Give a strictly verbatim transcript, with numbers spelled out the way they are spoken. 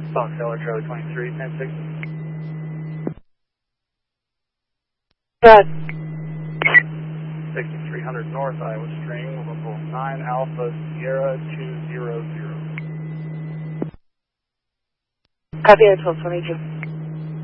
Fox Seller Charlie twenty-three, ten six. Good. sixty-three hundred North Iowa String, level nine Alpha Sierra two zero zero. Copy, I twelve twenty-two.